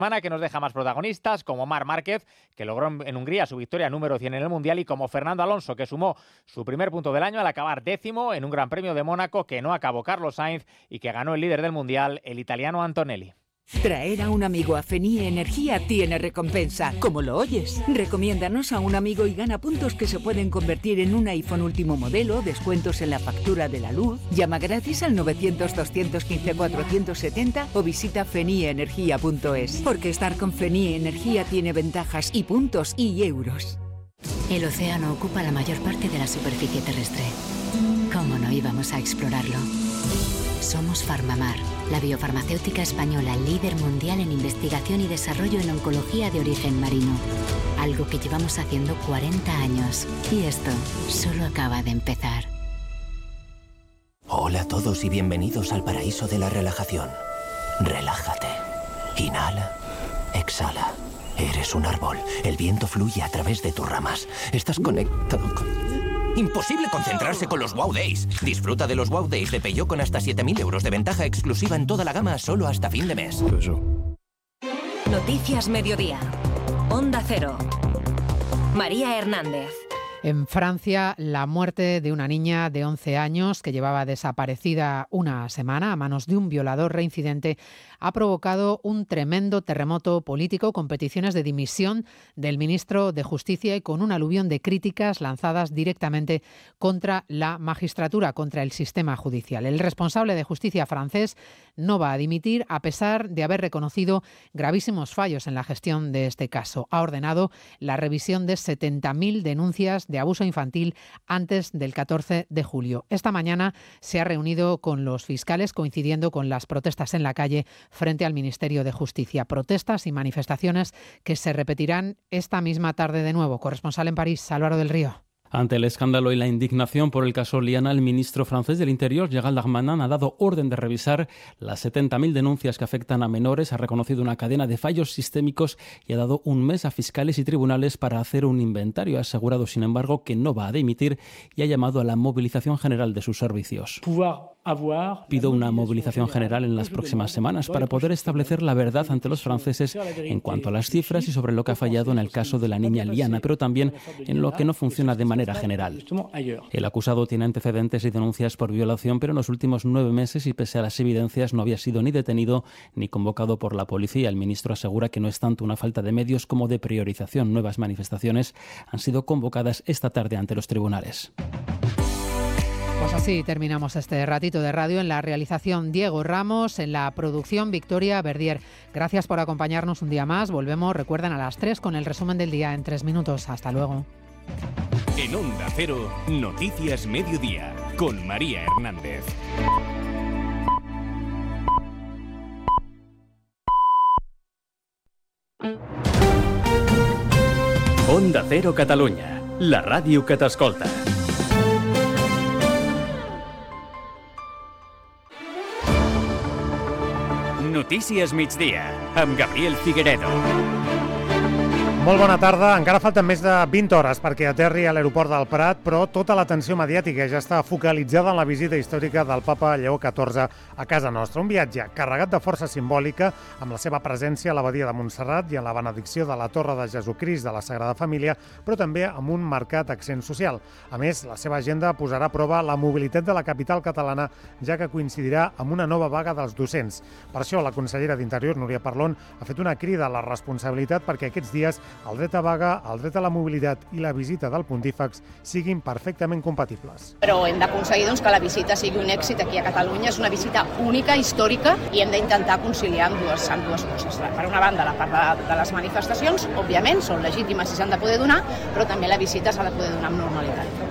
que nos deja más protagonistas, como Marc Márquez, que logró en Hungría su victoria número 100 en el Mundial, y como Fernando Alonso, que sumó su primer punto del año al acabar 10º en un Gran Premio de Mónaco que no acabó Carlos Sainz y que ganó el líder del Mundial, el italiano Antonelli. Traer a un amigo a FENIE Energía tiene recompensa, como lo oyes. Recomiéndanos a un amigo y gana puntos que se pueden convertir en un iPhone último modelo, descuentos en la factura de la luz. Llama gratis al 900-215-470 o visita fenieenergia.es. Porque estar con FENIE Energía tiene ventajas y puntos y euros. El océano ocupa la mayor parte de la superficie terrestre. ¿Cómo no íbamos a explorarlo? Somos Farmamar, la biofarmacéutica española líder mundial en investigación y desarrollo en oncología de origen marino. Algo que llevamos haciendo 40 años. Y esto solo acaba de empezar. Hola a todos y bienvenidos al paraíso de la relajación. Relájate. Inhala. Exhala. Eres un árbol. El viento fluye a través de tus ramas. Estás conectado con... Imposible concentrarse con los Wow Days. Disfruta de los Wow Days de Peugeot con hasta 7.000 euros de ventaja exclusiva en toda la gama solo hasta fin de mes. Noticias Mediodía. Onda Cero. María Hernández. En Francia, la muerte de una niña de 11 años que llevaba desaparecida una semana a manos de un violador reincidente ha provocado un tremendo terremoto político con peticiones de dimisión del ministro de Justicia y con un aluvión de críticas lanzadas directamente contra la magistratura, contra el sistema judicial. El responsable de justicia francés no va a dimitir a pesar de haber reconocido gravísimos fallos en la gestión de este caso. Ha ordenado la revisión de 70.000 denuncias de abuso infantil antes del 14 de julio. Esta mañana se ha reunido con los fiscales coincidiendo con las protestas en la calle frente al Ministerio de Justicia. Protestas y manifestaciones que se repetirán esta misma tarde de nuevo. Corresponsal en París, Álvaro del Río. Ante el escándalo y la indignación por el caso Liana, el ministro francés del Interior, Gérald Darmanin, ha dado orden de revisar las 70.000 denuncias que afectan a menores, ha reconocido una cadena de fallos sistémicos y ha dado un mes a fiscales y tribunales para hacer un inventario. Ha asegurado, sin embargo, que no va a dimitir y ha llamado a la movilización general de sus servicios. Pido una movilización general en las próximas semanas para poder establecer la verdad ante los franceses en cuanto a las cifras y sobre lo que ha fallado en el caso de la niña Liana, pero también en lo que no funciona de manera general. El acusado tiene antecedentes y denuncias por violación, pero en los últimos 9 meses y pese a las evidencias no había sido ni detenido ni convocado por la policía. El ministro asegura que no es tanto una falta de medios como de priorización. Nuevas manifestaciones han sido convocadas esta tarde ante los tribunales. Pues así terminamos este ratito de radio. En la realización Diego Ramos, en la producción Victoria Verdier. Gracias por acompañarnos un día más. Volvemos, recuerden, a las 3 con el resumen del día en 3 minutos. Hasta luego. En Onda Cero, Noticias Mediodía, con María Hernández. Onda Cero Catalunya, la ràdio que t'escolta. Notícies migdia, amb Gabriel Figueredo. Molt bona tarda. Encara falten més de 20 hores perquè aterri a l'aeroport del Prat, però tota l'atenció mediàtica ja està focalitzada en la visita històrica del papa Lleó XIV a casa nostra. Un viatge carregat de força simbòlica amb la seva presència a l'abadia de Montserrat i en la benedicció de la Torre de Jesucrist de la Sagrada Família, però també amb un marcat accent social. A més, la seva agenda posarà a prova la mobilitat de la capital catalana, ja que coincidirà amb una nova vaga dels docents. Per això, la consellera d'Interior, Núria Parlon, ha fet una crida a la responsabilitat perquè aquests dies el dret a vaga, el dret a la mobilitat i la visita del pontífex siguin perfectament compatibles. Però hem d'aconseguir que la visita sigui un èxit aquí a Catalunya. És una visita única, històrica, i hem d'intentar conciliar amb dues coses. Per una banda, la part de les manifestacions, òbviament, són legítimes i s'han de poder donar, però també la visita s'ha de poder donar amb normalitat.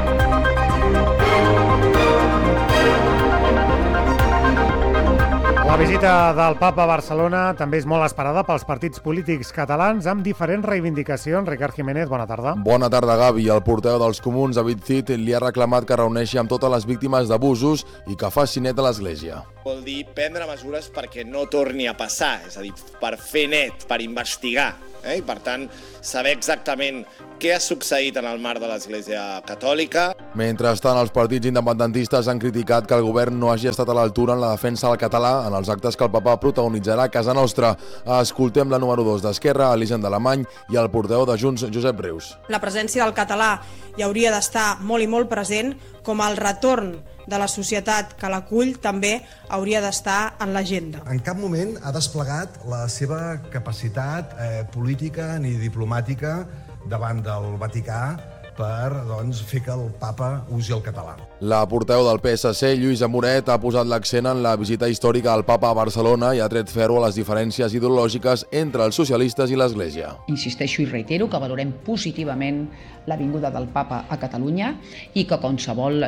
La visita del papa a Barcelona també és molt esperada pels partits polítics catalans amb diferents reivindicacions. Ricard Jiménez, bona tarda. Bona tarda, Gavi. El portaveu dels Comuns, David Cid, li ha reclamat que reuneixi amb totes les víctimes d'abusos i que faci net a l'Església. Vol dir prendre mesures perquè no torni a passar, és a dir, per fer net, per investigar. I per tant, saber exactament què ha succeït en el marc de l'Església Catòlica. Mentrestant, els partits independentistes han criticat que el govern no hagi estat a l'altura en la defensa del català en els actes que el papa protagonitzarà a casa nostra. Escoltem la número 2 d'Esquerra, Elisenda Alemany, i el portaveu de Junts, Josep Rius. La presència del català hi hauria d'estar molt i molt present, com el retorn de la societat que l'acull també hauria d'estar en l'agenda. En cap moment ha desplegat la seva capacitat política ni diplomàtica davant del Vaticà per fer que el papa usi el català. La portaveu del PSC, Lluïsa Moret, ha posat l'accent en la visita històrica del papa a Barcelona i ha tret ferro a les diferències ideològiques entre els socialistes i l'Església. Insisteixo i reitero que valorem positivament la vinguda del papa a Catalunya i que qualsevol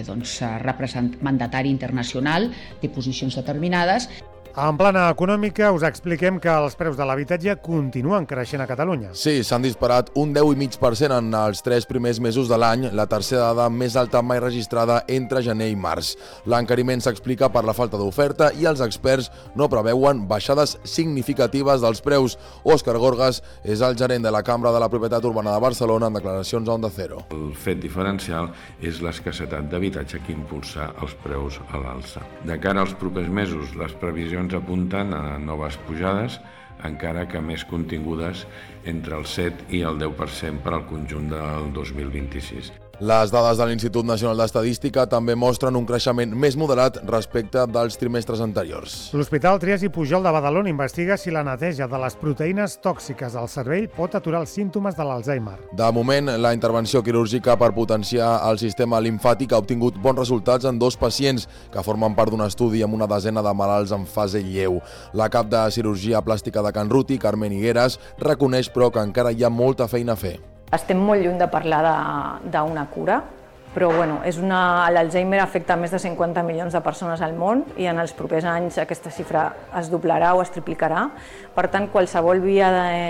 mandatari internacional té posicions determinades. En plana econòmica us expliquem que els preus de l'habitatge continuen creixent a Catalunya. Sí, s'han disparat un 10,5% en els 3 primers mesos de l'any, la tercera dada més alta mai registrada entre gener i març. L'encariment s'explica per la falta d'oferta i els experts no preveuen baixades significatives dels preus. Òscar Gorgas és el gerent de la Cambra de la Propietat Urbana de Barcelona en declaracions a Onda Cero. El fet diferencial és l'escassetat d'habitatge que impulsa els preus a l'alça. De cara als propers mesos, les previsions apunten a noves pujades, encara que més contingudes entre el 7 i el 10% per al conjunt del 2026. Les dades de l'Institut Nacional d'Estadística també mostren un creixement més moderat respecte dels trimestres anteriors. L'Hospital Trias i Pujol de Badalona investiga si la neteja de les proteïnes tòxiques del cervell pot aturar els símptomes de l'Alzheimer. De moment, la intervenció quirúrgica per potenciar el sistema limfàtic ha obtingut bons resultats en 2 pacients que formen part d'un estudi amb una desena de malalts en fase lleu. La cap de cirurgia plàstica de Can Ruti, Carmen Higueras, reconeix però que encara hi ha molta feina a fer. Estem molt lluny de parlar d'una cura, però l'Alzheimer afecta més de 50 milions de persones al món i en els propers anys aquesta xifra es doblarà o es triplicarà. Per tant, qualsevol via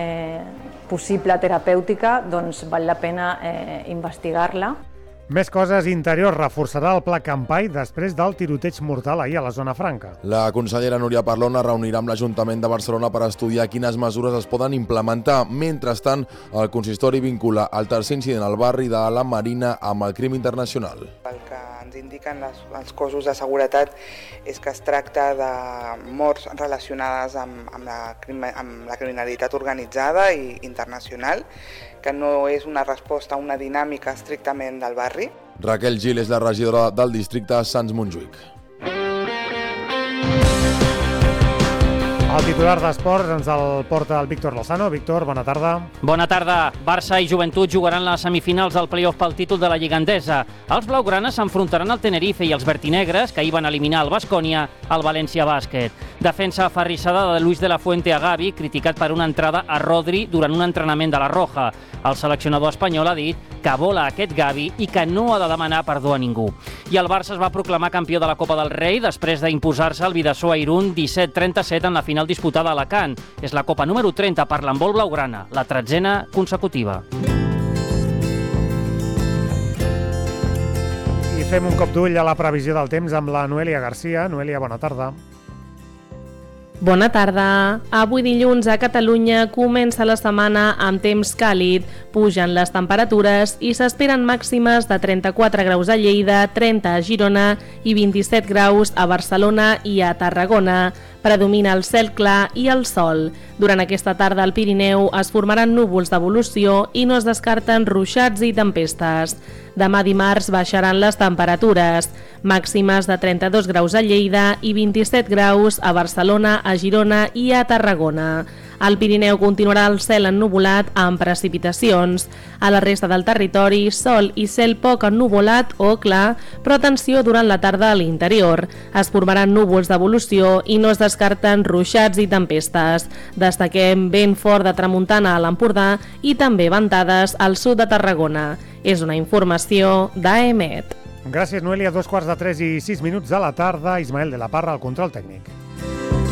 possible terapèutica val la pena investigar-la. Més coses. Interior reforçarà el pla Campai després del tiroteig mortal ahir a la zona franca. La consellera Núria Parlon reunirà amb l'Ajuntament de Barcelona per estudiar quines mesures es poden implementar. Mentrestant, el consistori vincula el tercer incident al barri de la Marina amb el crim internacional. El que ens indiquen els cossos de seguretat és que es tracta de morts relacionades amb la criminalitat organitzada i internacional, que no és una resposta a una dinàmica estrictament del barri. Raquel Gil és la regidora del districte Sants-Montjuïc. El titular d'Esports ens el porta el Víctor Lozano. Víctor, bona tarda. Bona tarda. Barça i Joventut jugaran les semifinals del play-off pel títol de la Lliga Endesa. Els blaugranes s'enfrontaran al Tenerife i els vertinegres, que ahir van eliminar el Baskonia, al València Bàsquet. Defensa aferrissada de Luis de la Fuente a Gavi, criticat per una entrada a Rodri durant un entrenament de la Roja. El seleccionador espanyol ha dit que vola aquest Gavi i que no ha de demanar perdó a ningú. I el Barça es va proclamar campió de la Copa del Rei després d'imposar-se al Vidassó a Irún 17-37 en la final disputada a Alacant. És la Copa número 30 per l'handbol blaugrana, la 13ª consecutiva. I fem un cop d'ull a la previsió del temps amb la Noelia Garcia. Noelia, bona tarda. Bona tarda. Avui dilluns a Catalunya comença la setmana amb temps càlid. Pugen les temperatures i s'esperen màximes de 34 graus a Lleida, 30 a Girona i 27 graus a Barcelona i a Tarragona. Predomina el cel clar i el sol. Durant aquesta tarda al Pirineu es formaran núvols d'evolució i no es descarten ruixats i tempestes. Demà dimarts baixaran les temperatures, màximes de 32 graus a Lleida i 27 graus a Barcelona, a Girona i a Tarragona. Al Pirineu continuarà el cel ennuvolat amb precipitacions. A la resta del territori, sol i cel poc ennuvolat o clar, però atenció durant la tarda a l'interior. Es formaran núvols d'evolució i no es descarten ruixats i tempestes. Destaquem vent fort de tramuntana a l'Empordà i també ventades al sud de Tarragona. És una informació d'AEMET. Gràcies, Noelia. 2:45 de la tarda. Ismael de la Parra, al control tècnic.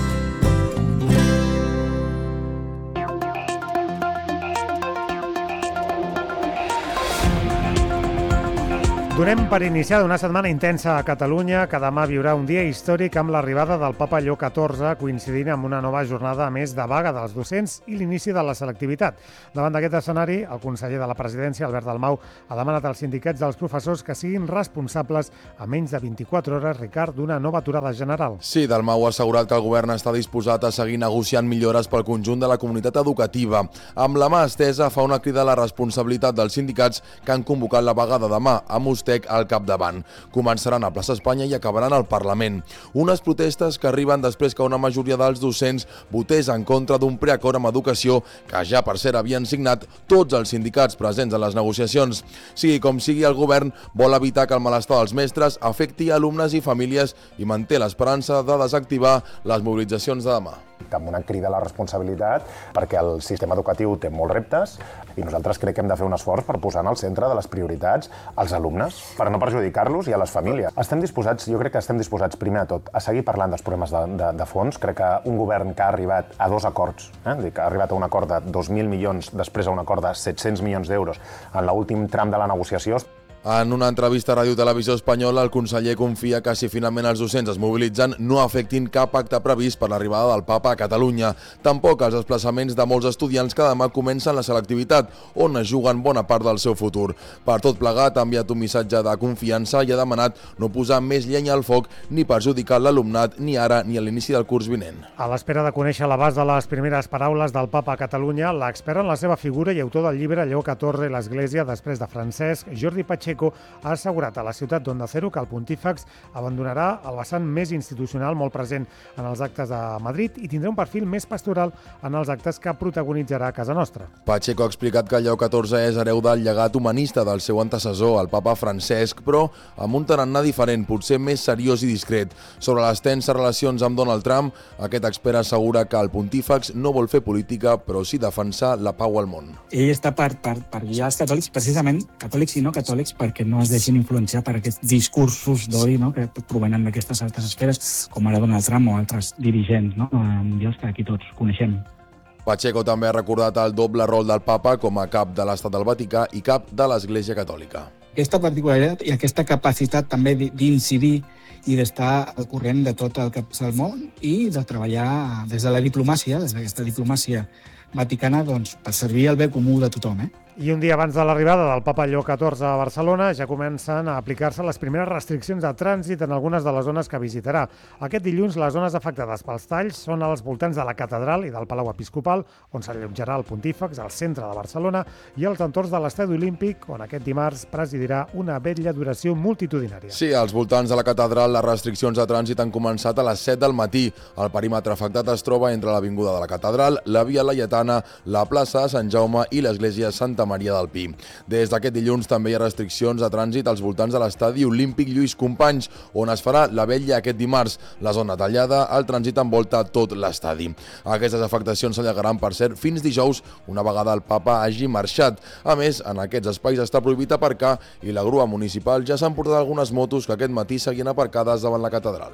Donem per iniciada una setmana intensa a Catalunya, que demà viurà un dia històric amb l'arribada del papa Lleó XIV, coincidint amb una nova jornada a més de vaga dels docents i l'inici de la selectivitat. Davant d'aquest escenari, el conseller de la Presidència, Albert Dalmau, ha demanat als sindicats dels professors que siguin responsables a menys de 24 hores, Ricard, d'una nova aturada general. Sí, Dalmau ha assegurat que el govern està disposat a seguir negociant millores pel conjunt de la comunitat educativa. Amb la mà estesa, fa una crida a la responsabilitat dels sindicats que han convocat la vaga de demà, amb Ustec al capdavant. Començaran a Plaça Espanya i acabaran al Parlament. Unes protestes que arriben després que una majoria dels docents votés en contra d'un preacord amb educació que ja per cert havien signat tots els sindicats presents en les negociacions. Sigui com sigui, el govern vol evitar que el malestar dels mestres afecti alumnes i famílies i manté l'esperança de desactivar les mobilitzacions de demà. Amb una crida a la responsabilitat perquè el sistema educatiu té molts reptes i nosaltres crec que hem de fer un esforç per posar en el centre de les prioritats als alumnes, per no perjudicar-los i a les famílies. Jo crec que estem disposats, primer de tot, a seguir parlant dels problemes de fons. Crec que un govern que ha arribat a 2 acords, que ha arribat a un acord de 2.000 milions, després a un acord de 700 milions d'euros en l'últim tram de la negociació. En una entrevista a Ràdio Televisió Espanyola, el conseller confia que si finalment els docents es mobilitzen no afectin cap acte previst per l'arribada del papa a Catalunya. Tampoc els desplaçaments de molts estudiants que demà comencen la selectivitat, on es juguen bona part del seu futur. Per tot plegat, ha enviat un missatge de confiança i ha demanat no posar més llenya al foc ni perjudicar l'alumnat ni ara ni a l'inici del curs vinent. A l'espera de conèixer l'abast de les primeres paraules del papa a Catalunya, l'expert en la seva figura i autor del llibre Lleó XIV i l'Església després de Francesc, Jordi Pacheco, ha assegurat a la ciutat d'Onda Cero que el pontífex abandonarà el vessant més institucional molt present en els actes de Madrid i tindrà un perfil més pastoral en els actes que protagonitzarà a casa nostra. Pacheco ha explicat que Lleó XIV és hereu del llegat humanista del seu antecessor, el papa Francesc, però amb un tarannà diferent, potser més seriós i discret. Sobre les tenses relacions amb Donald Trump, aquest expert assegura que el pontífex no vol fer política, però sí defensar la pau al món. Ell està per guiar els catòlics, precisament catòlics i no catòlics, perquè no es deixin influenciar per aquests discursos d'odi, no?, que provenen d'aquestes altres esferes, com ara Donald Trump o altres dirigents, no?, mundials que aquí tots coneixem. Pacheco també ha recordat el doble rol del papa com a cap de l'Estat del Vaticà i cap de l'Església Catòlica. Aquesta particularitat i aquesta capacitat també d'incidir i d'estar al corrent de tot el que passa al món i de treballar des de la diplomàcia, des d'aquesta diplomàcia vaticana, doncs, per servir el bé comú de tothom, I un dia abans de l'arribada del papa Lleó XIV a Barcelona ja comencen a aplicar-se les primeres restriccions de trànsit en algunes de les zones que visitarà. Aquest dilluns les zones afectades pels talls són als voltants de la catedral i del Palau Episcopal, on s'allotjarà el pontífex, al centre de Barcelona, i als entorns de l'Estadi Olímpic, on aquest dimarts presidirà una vetlla d'oració multitudinària. Sí, als voltants de la catedral les restriccions de trànsit han començat a les 7 del matí. El perímetre afectat es troba entre l'Avinguda de la Catedral, la Via Laietana, la plaça de Sant Jaume i l'església Santa Maria del Pi. Des d'aquest dilluns també hi ha restriccions de trànsit als voltants de l'Estadi Olímpic Lluís Companys, on es farà la vetlla aquest dimarts. La zona tallada, el trànsit envolta tot l'estadi. Aquestes afectacions s'allargaran, per cert, fins dijous, una vegada el papa hagi marxat. A més, en aquests espais està prohibit aparcar i la grua municipal ja s'han portat algunes motos que aquest matí seguien aparcades davant la catedral.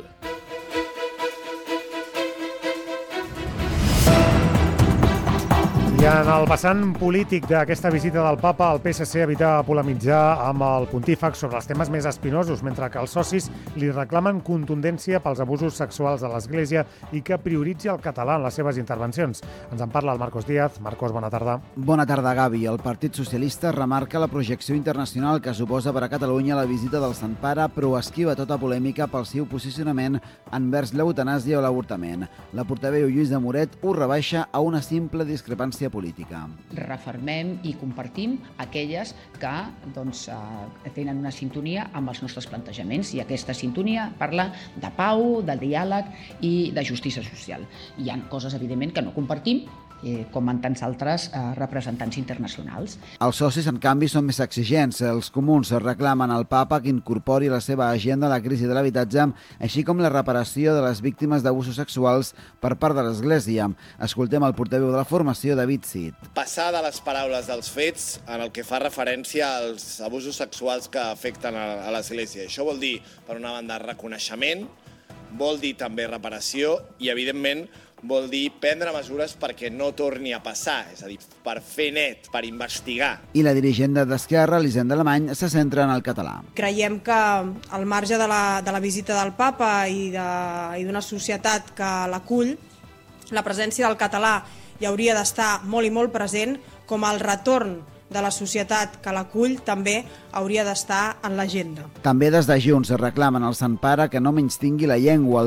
I en el vessant polític d'aquesta visita del papa, el PSC evita polemitzar amb el pontífex sobre els temes més espinosos, mentre que els socis li reclamen contundència pels abusos sexuals a l'Església i que prioritzi el català en les seves intervencions. Ens en parla el Marcos Díaz. Marcos, bona tarda. Bona tarda, Gavi. El Partit Socialista remarca la projecció internacional que suposa per a Catalunya la visita del Sant Pare, però esquiva tota polèmica pel seu posicionament envers l'eutanàsia o l'avortament. La portaveu Lluís de Moret ho rebaixa a una simple discrepància política. Refermem i compartim aquelles que tenen una sintonia amb els nostres plantejaments i aquesta sintonia parla de pau, de diàleg i de justícia social. Hi ha coses, evidentment, que no compartim, com en tants altres representants internacionals. Els socis, en canvi, són més exigents. Els comuns reclamen al papa que incorpori a la seva agenda la crisi de l'habitatge, així com la reparació de les víctimes d'abusos sexuals per part de l'Església. Escoltem el portaveu de la formació, David Cid. Passar de les paraules dels fets en el que fa referència als abusos sexuals que afecten a l'Església. Això vol dir, per una banda, reconeixement, vol dir també reparació i, evidentment, vol dir prendre mesures perquè no torni a passar, és a dir, per fer net, per investigar. I la dirigent d'Esquerra, Elisenda Alemany, se centra en el català. Creiem que al marge de la visita del papa i d'una societat que l'acull, la presència del català hi hauria d'estar molt i molt present, com el retorn de la societat que l'acull també hauria d'estar en l'agenda. També des de Junts reclamen al Sant Pare que no menystingui la llengua.